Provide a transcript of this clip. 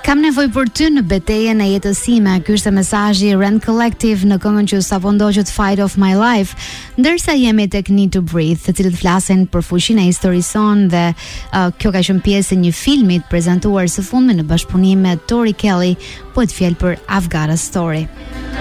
Kam nevojë për ty në betejën e jetës sime. Ky është mesazhi Rand Collective në këngën që sapo ndoqët Fight of My Life, ndërsa jemi tek Need to Breathe, të cilët flasin për fuqinë e historisë sonë dhe kjo ka qenë pjesë e një filmi prezentuar së fundmi në bashkëpunim me Tori Kelly, po të fjalë për I've Got a Story.